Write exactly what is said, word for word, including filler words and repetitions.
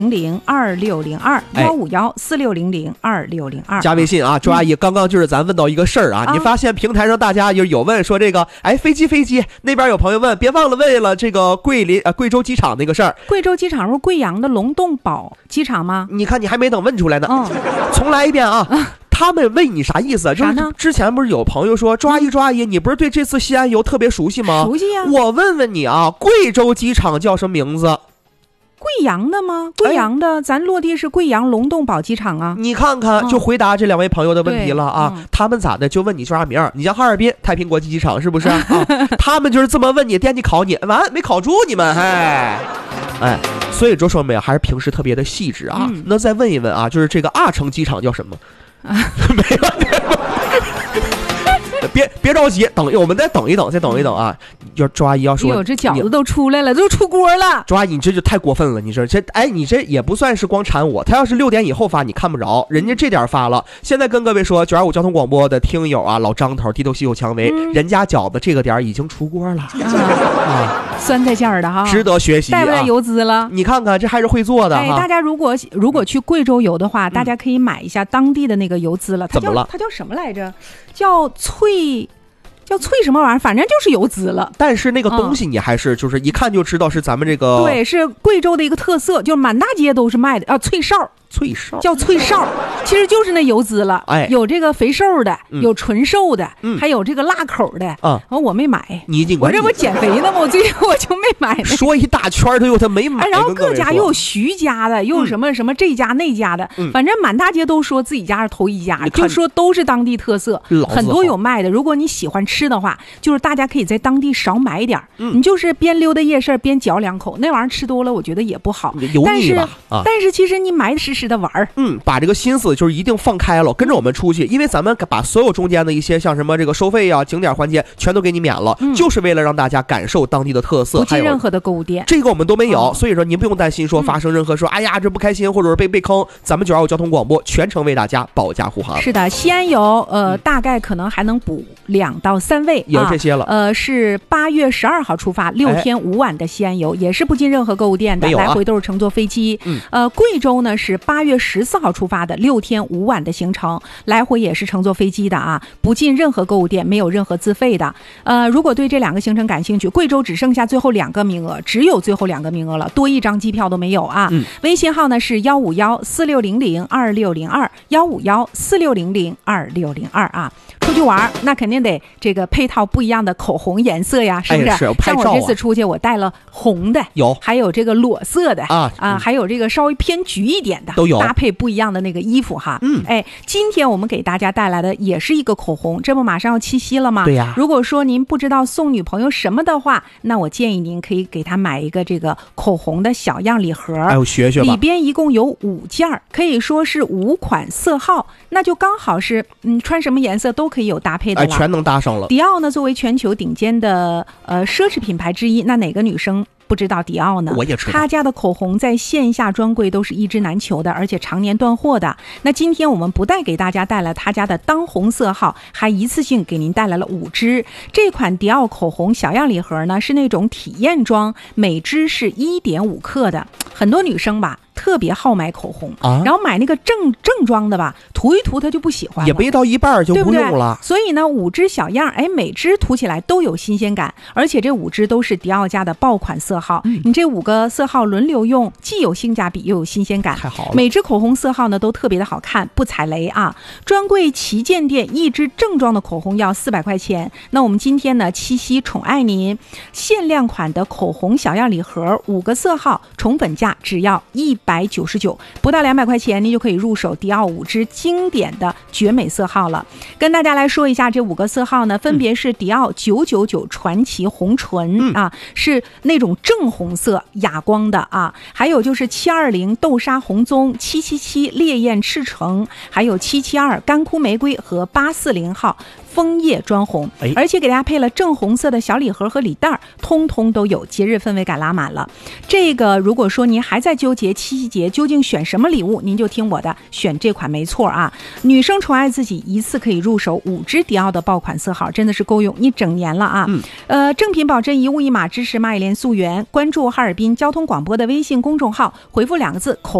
零二六零二幺五幺四六零零二六零二， 加微信啊，周阿姨，刚刚就是咱问到一个事儿啊，嗯、你发现平台上大家有有问说这个，哎，飞机飞机那边有朋友问，别忘了问了这个桂林呃贵州机场那个事儿。 贵州机场是贵阳的龙洞堡机场吗？ 你看你还没等问出来呢， 嗯， 重来一遍啊。嗯，他们问你啥意思？就是之前不是有朋友说，周阿姨，周阿姨，你不是对这次西安游特别熟悉吗？ 熟悉呀、啊。 我问问你啊，贵州机场叫什么名字？ 贵阳的吗？贵阳的，哎、咱落地是贵阳龙洞堡机场啊。 你看看，就回答这两位朋友的问题了啊。嗯、他们咋的？就问你叫啥名儿？你像哈尔滨太平国际机场是不是啊？他们就是这么问你，惦记考你，完没考住你们，哎哎。所以周说明还是平时特别的细致啊。嗯、那再问一问啊，就是这个阿城机场叫什么？啊、没问题。别别着急，等我们再等一等，再等一等啊！要周阿姨要说， 哟，这饺子都出来了，都出锅了。 周阿姨，你这就太过分了，你这这哎，你这也不算是光馋我。他要是六点以后发，你看不着，人家这点发了。现在跟各位说，九二五交通广播的听友啊，老张头低头细有蔷薇，嗯、人家饺子这个点已经出锅了啊， 啊酸菜馅儿的哈， 值得学习、啊。 带不带油滋了？ 你看看，这还是会做的。 哎，大家如果如果去贵州游的话，嗯、大家可以买一下当地的那个油滋了。 怎么了？ 它叫什么来着？叫脆。叫脆什么玩意儿，反正就是油滋了。 但是那个东西你还是、嗯、就是一看就知道是咱们这个， 对，是贵州的一个特色，就满大街都是卖的啊，脆哨。 脆哨叫脆哨，其实就是那油滋了。哎，有这个肥瘦的，嗯、有纯瘦的，嗯、还有这个辣口的。啊，我没买。 你我这不减肥呢吗？我最近我就没买。 说一大圈都有他没买。 哎，然后各家又有徐家的，又有什么、嗯、什么这家那家的，嗯、反正满大街都说自己家是头一家，就说都是当地特色，很多有卖的。如果你喜欢吃的话，就是大家可以在当地少买一点，嗯、你就是边溜达夜市边嚼两口，那玩意儿吃多了，我觉得也不好。 油腻吧？ 啊、但是其实你买实实的玩儿， 嗯。把这个心思就是一定放开了，跟着我们出去，因为咱们把所有中间的一些像什么这个收费啊、景点环节全都给你免了，嗯、就是为了让大家感受当地的特色， 不进任何的购物店， 这个我们都没有，哦、所以说您不用担心说发生任何说、嗯、哎呀这不开心或者是被被坑，咱们九二五交通广播全程为大家保驾护航。 是的，西安游呃、嗯、大概可能还能补两到三位， 有这些了。 啊、呃是八月十二号出发，六天五晚的西安游，哎、也是不进任何购物店的，啊、来回都是乘坐飞机。嗯，呃贵州呢是八月十四号出发的，六天。天五晚的行程，来回也是乘坐飞机的啊，不进任何购物店，没有任何自费的。呃，如果对这两个行程感兴趣，贵州只剩下最后两个名额，只有最后两个名额了，多一张机票都没有啊。嗯、微信号呢是幺五幺四六零零二六零二幺五幺四六零零二六零二啊。出去玩那肯定得这个配套不一样的口红颜色呀，是不是？ 哎、是像我这次出去，我带了红的， 有， 还有这个裸色的啊啊，还有这个稍微偏橘一点的， 都有， 搭配不一样的那个衣服哈。嗯，哎，今天我们给大家带来的也是一个口红，这不马上要七夕了吗？ 对呀。 如果说您不知道送女朋友什么的话，那我建议您可以给她买一个这个口红的小样礼盒， 哎，我学学吧。 里边一共有五件，可以说是五款色号，那就刚好是嗯，穿什么颜色都可以有搭配的了。 哎，全能搭上了。 迪奥呢，作为全球顶尖的呃奢侈品牌之一，那哪个女生不知道迪奥呢？ 我也知道， 他家的口红在线下专柜都是一支难求的，而且常年断货的。那今天我们不但给大家带来他家的当红色号，还一次性给您带来了五支。这款迪奥口红小样礼盒呢，是那种体验装，每支是 一点五 克的。很多女生吧特别好买口红、啊、然后买那个正正装的吧，涂一涂她就不喜欢了， 也没到一半就不用了， 对不对？所以呢，五支小样，哎，每支涂起来都有新鲜感，而且这五支都是迪奥家的爆款色号、嗯、你这五个色号轮流用，既有性价比又有新鲜感， 太好了。 每支口红色号呢都特别的好看，不踩雷啊。专柜旗舰店一支正装的口红要四百块钱，那我们今天呢七夕宠爱您，限量款的口红小样礼盒，五个色号，重本价只要一百九十九，不到两百块钱，您就可以入手迪奥五支经典的绝美色号了。跟大家来说一下这五个色号呢，分别是迪奥九九九传奇红唇、嗯、啊，是那种正红色哑光的啊，还有就是七二零豆沙红棕、七七七烈焰赤橙，还有七七二干枯玫瑰和八四零号枫叶专红， 哎、 而且给大家配了正红色的小礼盒和礼袋，通通都有节日氛围感拉满了。这个如果说您还在纠结七夕节究竟选什么礼物，您就听我的，选这款没错啊。女生宠爱自己，一次可以入手五支迪奥的爆款色号，真的是够用一整年了啊。 嗯、 呃，正品保真，一物一码，支持蚂蚁链溯源。关注哈尔滨交通广播的微信公众号，回复两个字口